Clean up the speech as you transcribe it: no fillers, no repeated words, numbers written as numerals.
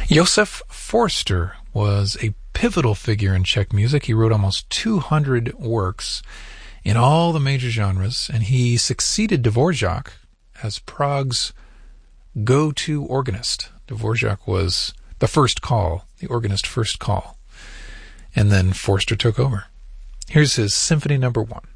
Josef Forster was a pivotal figure in Czech music. He wrote almost 200 works in all the major genres, and he succeeded Dvorak as Prague's go-to organist. Dvorak was the first call, the organist first call, and then Forster took over. Here's his Symphony No. 1.